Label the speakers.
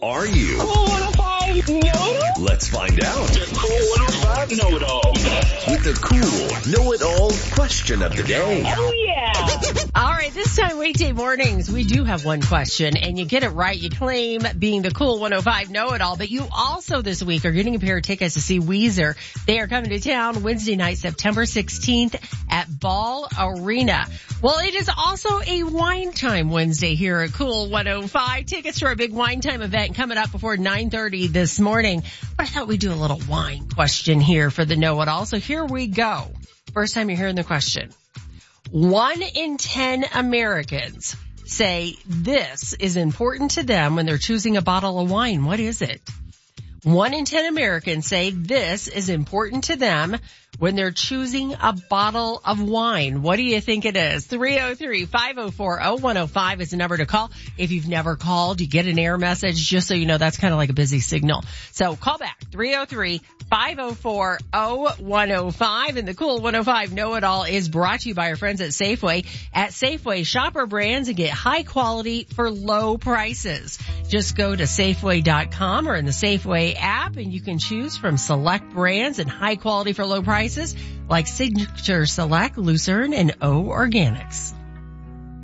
Speaker 1: are you?
Speaker 2: Cool 105 know-it-all?
Speaker 1: Let's find out.
Speaker 2: The Cool 105 know-it-all.
Speaker 1: With the cool know-it-all question of the day.
Speaker 2: Oh, yeah.
Speaker 3: All right, this time weekday mornings, we do have one question, and you get it right. You claim being the cool 105 know-it-all, but you also this week are getting a pair of tickets to see Weezer. They are coming to town Wednesday night, September 16th at Ball Arena. Well, it is also a Wine Time Wednesday here at Cool 105. Tickets for a big Wine Time event coming up before 9:30 this morning. But I thought we'd do a little wine question here for the know-it-all. So here we go. First time you're hearing the question. 1 in 10 Americans say this is important to them when they're choosing a bottle of wine. What is it? 1 in 10 Americans say this is important to them when they're choosing a bottle of wine. What do you think it is? 303-504-0105 is the number to call. If you've never called, you get an error message, just so you know that's kind of like a busy signal. So call back, 303-504-0105. And the Cool 105 Know-It-All is brought to you by our friends at Safeway. At Safeway, shop our brands and get high quality for low prices. Just go to Safeway.com or in the Safeway app and you can choose from select brands and high quality for low prices like Signature Select, Lucerne, and O Organics.